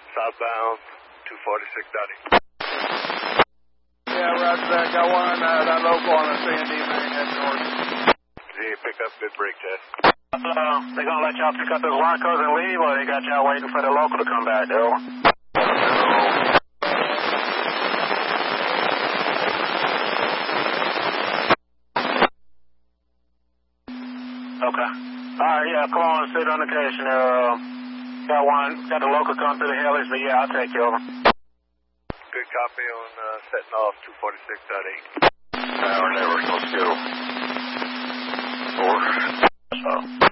southbound 246.8. Yeah, roger that. Got one, that local on the Sandy main head north. Z, pick up, good brake test. They gonna let y'all pick up those Broncos and leave, or they got y'all waiting for the local to come back, though? Okay. Alright, yeah, come on, sit on occasion. Got the local come through the Hellies, but yeah, I'll take you over. Good copy on setting off 246.8. Tower network, let's go. Over.